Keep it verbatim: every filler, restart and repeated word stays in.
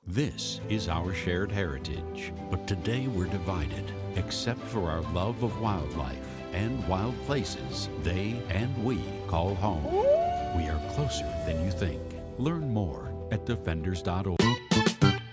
This is our shared heritage, but today we're divided. Except for our love of wildlife and wild places they and we call home. We are closer than you think. Learn more at defenders dot org.